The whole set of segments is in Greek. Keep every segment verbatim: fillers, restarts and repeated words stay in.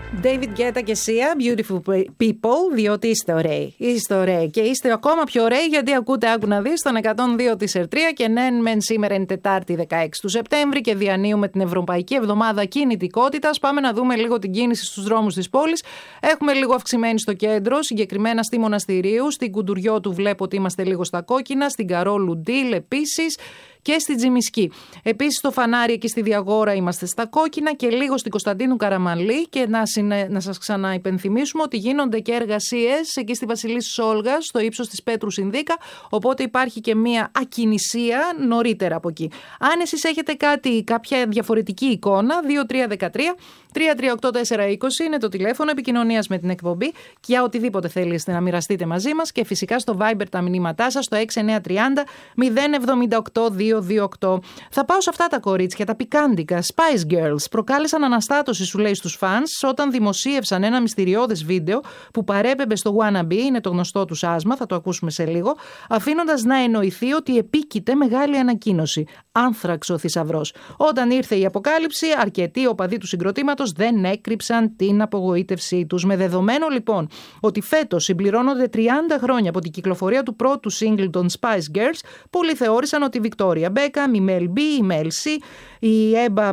David Guetta και Sia, Beautiful People, διότι είστε ωραίοι. Είστε ωραίοι και είστε ακόμα πιο ωραίοι γιατί ακούτε Άκου να δεις στον εκατόν δύο της Ερτρία και ναι, μεν σήμερα είναι Τετάρτη δεκαέξι του Σεπτέμβρη και διανύουμε την Ευρωπαϊκή Εβδομάδα Κινητικότητας. Πάμε να δούμε λίγο την κίνηση στους δρόμους της πόλης. Έχουμε λίγο αυξημένη στο κέντρο, συγκεκριμένα στη Μοναστηρίου, στην Κουντουριώτου βλέπω ότι είμαστε λίγο στα κόκκινα, στην Καρόλου Ντίλ επίσης. Και στη Τζιμισκή. Επίσης στο Φανάρι και στη Διαγόρα είμαστε στα κόκκινα και λίγο στην Κωνσταντίνου Καραμανλή και να, συνε... να σας ξαναυπενθυμίσουμε ότι γίνονται και εργασίες εκεί στη Βασιλής Σόλγας στο ύψος της Πέτρου Συνδίκα, οπότε υπάρχει και μία ακινησία νωρίτερα από εκεί. Αν εσείς έχετε κάτι, κάποια διαφορετική εικόνα, δύο τρία ένα τρία τρία τρία οκτώ τέσσερα είκοσι είναι το τηλέφωνο επικοινωνίας με την εκπομπή και για οτιδήποτε θέλετε να μοιραστείτε μαζί μας και φυσικά στο Viber τα μηνύματά σας στο έξι εννιά τρία μηδέν μηδέν εβδομήντα οκτώ δύο δύο οκτώ. Θα πάω σε αυτά τα κορίτσια, τα πικάντικα, Spice Girls. Προκάλεσαν αναστάτωση, σου λέει, στους φανς όταν δημοσίευσαν ένα μυστηριώδες βίντεο που παρέπεμπε στο Wannabe, είναι το γνωστό τους άσμα, θα το ακούσουμε σε λίγο, αφήνοντας να εννοηθεί ότι επίκειται μεγάλη ανακοίνωση. Άνθραξ ο θησαυρός. Όταν ήρθε η αποκάλυψη, αρκετοί οπαδοί του συγκροτήματος δεν έκρυψαν την απογοήτευσή τους. Με δεδομένο λοιπόν ότι φέτος συμπληρώνονται τριάντα χρόνια από την κυκλοφορία του πρώτου single των Spice Girls, πολλοί θεώρησαν ότι η Βικτόρια Μπέκαμ, η Mel B, η Mel C, η Ebba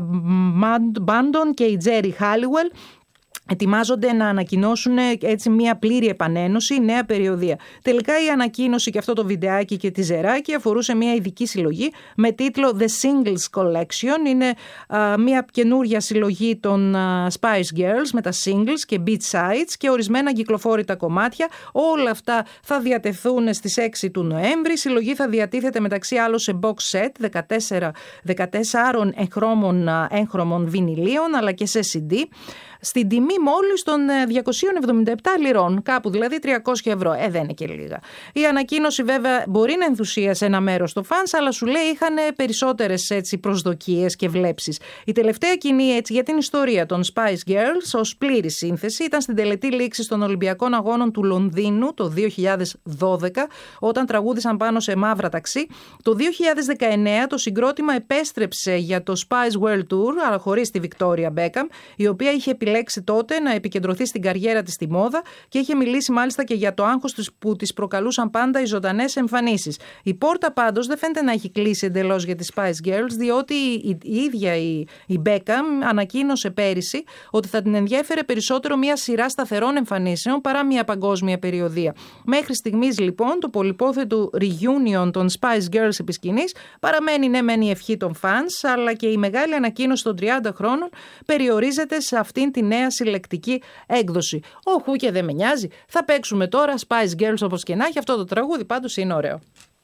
Bandon και η Jerry Halliwell ετοιμάζονται να ανακοινώσουν έτσι μια πλήρη επανένωση, νέα περιοδία. Τελικά η ανακοίνωση και αυτό το βιντεάκι και τη ζεράκι αφορούσε μια ειδική συλλογή με τίτλο The Singles Collection. Είναι α, μια καινούρια συλλογή των α, Spice Girls με τα singles και beat sides και ορισμένα κυκλοφόρητα κομμάτια. Όλα αυτά θα διατεθούν στις έξι του Νοέμβρη. Η συλλογή θα διατίθεται μεταξύ άλλων σε box set δεκατέσσερα, δεκατέσσερα εγχρώμων, έγχρωμων βινιλίων αλλά και σε σι ντι. Στην τιμή μόλις των διακόσιες εβδομήντα επτά λιρών, κάπου δηλαδή τριακόσια ευρώ. Ε, δεν είναι και λίγα. Η ανακοίνωση βέβαια μπορεί να ενθουσίασε ένα μέρος των φανς, αλλά σου λέει είχαν περισσότερες έτσι, προσδοκίες και βλέψεις. Η τελευταία κοινή έτσι, για την ιστορία των Spice Girls ως πλήρη σύνθεση ήταν στην τελετή λήξης των Ολυμπιακών Αγώνων του Λονδίνου το δύο χιλιάδες δώδεκα, όταν τραγούδισαν πάνω σε μαύρα ταξί. Το δύο χιλιάδες δεκαεννέα το συγκρότημα επέστρεψε για το Spice World Tour, αλλά χωρίς τη Βικτόρια Μπέκαμ, η οποία είχε επιλέξει τότε να επικεντρωθεί στην καριέρα της στη μόδα και είχε μιλήσει μάλιστα και για το άγχος που της προκαλούσαν πάντα οι ζωντανές εμφανίσεις. Η πόρτα πάντως δεν φαίνεται να έχει κλείσει εντελώς για τις Spice Girls, διότι η, η ίδια η, η Beckham ανακοίνωσε πέρυσι ότι θα την ενδιέφερε περισσότερο μια σειρά σταθερών εμφανίσεων παρά μια παγκόσμια περιοδία. Μέχρι στιγμής λοιπόν το πολυπόθετο reunion των Spice Girls επί σκηνής παραμένει ναι μεν η ευχή των fans, αλλά και η μεγάλη ανακοίνωση των τριάντα χρόνων περιορίζεται σε αυτήν την νέα συλλεκτική έκδοση. Όχου και δεν με νοιάζει. Θα παίξουμε τώρα Spice Girls όπως και να έχει. Αυτό το τραγούδι πάντως είναι ωραίο.